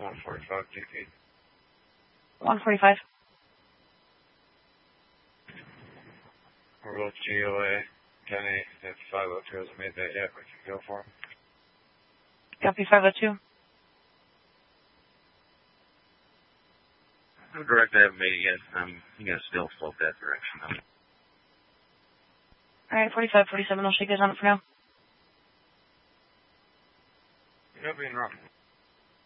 145 GP. 145. Orbital GOA 10-8, if 502 hasn't made that yet, we can go for him. Copy 502. No direct, I haven't made it yet. I'm going to still slope that direction though. Alright, 45, 47, I'll shake guys on it for now. You're not being wrong.